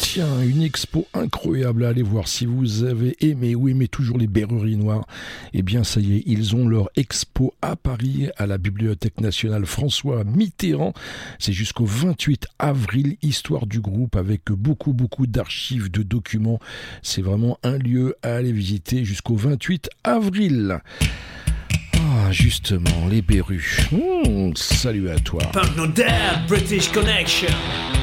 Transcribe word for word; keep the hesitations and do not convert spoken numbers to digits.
Tiens, une expo incroyable à aller voir si vous avez aimé ou aimez toujours les Berreries Noires. Eh bien, ça y est, ils ont leur expo à Paris, à la Bibliothèque nationale François Mitterrand. C'est jusqu'au vingt-huit avril, histoire du groupe avec beaucoup, beaucoup d'archives, de documents. C'est vraiment un lieu à aller visiter jusqu'au vingt-huit avril. Ah, justement, les Berus. Mmh, salut à toi. Punk No Dead, British Connection.